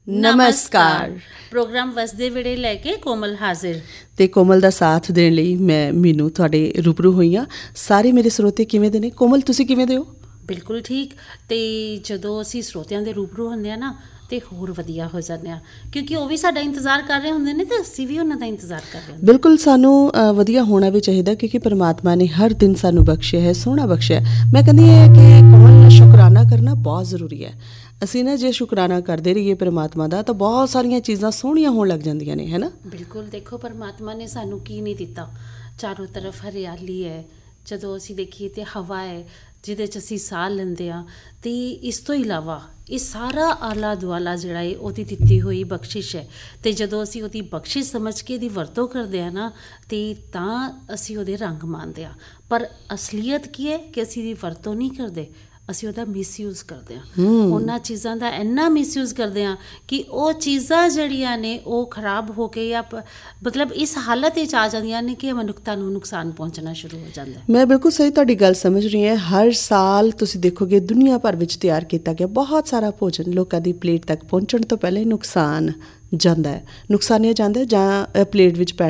ਨਮਸਕਾਰ। ਪ੍ਰੋਗਰਾਮ ਵਸਦੇ ਵੇੜੇ ਲੈ ਕੇ ਕੋਮਲ ਹਾਜ਼ਰ ਤੇ ਕੋਮਲ ਦਾ ਸਾਥ ਦੇਣ ਲਈ ਮੈਂ ਮੀਨੂ ਤੁਹਾਡੇ ਰੂਬਰੂ ਹੋਈ ਹਾਂ। ਸਾਰੇ ਮੇਰੇ ਸਰੋਤੇ ਕਿਵੇਂ ਦੇ ਨੇ? ਕੋਮਲ, ਤੁਸੀਂ ਕਿਵੇਂ ਦੇ ਹੋ? ਬਿਲਕੁਲ ਠੀਕ। ਤੇ ਜਦੋਂ ਅਸੀਂ ਸਰੋਤਿਆਂ ਦੇ ਰੂਬਰੂ ਹੁੰਦੇ ਹਾਂ ਨਾ ਤੇ ਹੋਰ ਵਧੀਆ ਹੋ ਜਾਂਦੇ ਹਾਂ, ਕਿਉਂਕਿ ਉਹ ਵੀ ਸਾਡਾ ਇੰਤਜ਼ਾਰ ਕਰ ਰਹੇ ਹੁੰਦੇ ਨੇ ਤੇ ਅਸੀਂ ਵੀ ਉਹਨਾਂ ਦਾ ਇੰਤਜ਼ਾਰ ਕਰ ਰਹੇ ਹੁੰਦੇ। ਬਿਲਕੁਲ, ਸਾਨੂੰ ਵਧੀਆ ਹੋਣਾ ਵੀ ਚਾਹੀਦਾ, ਕਿਉਂਕਿ ਪਰਮਾਤਮਾ ਨੇ ਹਰ ਦਿਨ ਸਾਨੂੰ ਬਖਸ਼ਿਆ ਹੈ, ਸੋਹਣਾ ਬਖਸ਼ਿਆ। ਮੈਂ ਕਹਿੰਦੀ ਹਾਂ ਕਿ ਕੋਮਲ, ਸ਼ੁਕਰਾਨਾ ਕਰਨਾ ਬਹੁਤ ਜ਼ਰੂਰੀ ਹੈ। ਅਸੀਂ ਨਾ ਜੇ ਸ਼ੁਕਰਾਨਾ ਕਰਦੇ ਰਹੀਏ ਪਰਮਾਤਮਾ ਦਾ ਤਾਂ ਬਹੁਤ ਸਾਰੀਆਂ ਚੀਜ਼ਾਂ ਸੋਹਣੀਆਂ ਹੋਣ ਲੱਗ ਜਾਂਦੀਆਂ ਨੇ, ਹੈ ਨਾ? ਬਿਲਕੁਲ। ਦੇਖੋ, ਪਰਮਾਤਮਾ ਨੇ ਸਾਨੂੰ ਕੀ ਨਹੀਂ ਦਿੱਤਾ। ਚਾਰੋਂ ਤਰਫ ਹਰਿਆਲੀ ਹੈ, ਜਦੋਂ ਅਸੀਂ ਦੇਖੀਏ ਤਾਂ ਹਵਾ ਹੈ ਜਿਹਦੇ 'ਚ ਅਸੀਂ ਸਾਹ ਲੈਂਦੇ ਹਾਂ। ਅਤੇ ਇਸ ਤੋਂ ਇਲਾਵਾ ਇਹ ਸਾਰਾ ਆਲਾ ਦੁਆਲਾ ਜਿਹੜਾ ਹੈ ਉਹਦੀ ਦਿੱਤੀ ਹੋਈ ਬਖਸ਼ਿਸ਼ ਹੈ। ਅਤੇ ਜਦੋਂ ਅਸੀਂ ਉਹਦੀ ਬਖਸ਼ਿਸ਼ ਸਮਝ ਕੇ ਇਹਦੀ ਵਰਤੋਂ ਕਰਦੇ ਹਾਂ ਨਾ, ਅਤੇ ਤਾਂ ਅਸੀਂ ਉਹਦੇ ਰੰਗ ਮਾਣਦੇ ਹਾਂ। ਪਰ ਅਸਲੀਅਤ ਕੀ ਹੈ ਕਿ ਅਸੀਂ ਇਹਦੀ ਵਰਤੋਂ ਨਹੀਂ ਕਰਦੇ, ਅਸੀਂ ਉਹਦਾ ਮਿਸਯੂਜ਼ ਕਰਦੇ ਹਾਂ। ਉਹਨਾਂ ਚੀਜ਼ਾਂ ਦਾ ਇੰਨਾ ਮਿਸਯੂਜ਼ ਕਰਦੇ ਹਾਂ ਕਿ ਉਹ ਚੀਜ਼ਾਂ ਜਿਹੜੀਆਂ ਨੇ ਉਹ ਖਰਾਬ ਹੋ ਕੇ ਜਾਂ ਮਤਲਬ ਇਸ ਹਾਲਤ ਵਿੱਚ ਆ ਜਾਂਦੀਆਂ ਨੇ ਕਿ ਮਨੁੱਖਤਾ ਨੂੰ ਨੁਕਸਾਨ ਪਹੁੰਚਣਾ ਸ਼ੁਰੂ ਹੋ ਜਾਂਦਾ। ਮੈਂ ਬਿਲਕੁਲ ਸਹੀ ਤੁਹਾਡੀ ਗੱਲ ਸਮਝ ਰਹੀ ਹਾਂ। ਹਰ ਸਾਲ ਤੁਸੀਂ ਦੇਖੋਗੇ ਦੁਨੀਆ ਭਰ ਵਿੱਚ ਤਿਆਰ ਕੀਤਾ ਗਿਆ ਬਹੁਤ ਸਾਰਾ ਭੋਜਨ ਲੋਕਾਂ ਦੀ ਪਲੇਟ ਤੱਕ ਪਹੁੰਚਣ ਤੋਂ ਪਹਿਲੇ ਨੁਕਸਾਨਿਆ ਜਾਂਦਾ ਜਾਂ ਪਲੇਟ ਵਿੱਚ ਪੈਣ